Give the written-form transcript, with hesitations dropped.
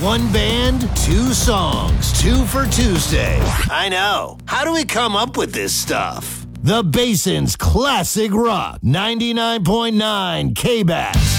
One band, two songs, two for Tuesday. I know. How do we come up with this stuff? The Basin's Classic Rock, 99.9 KBAS.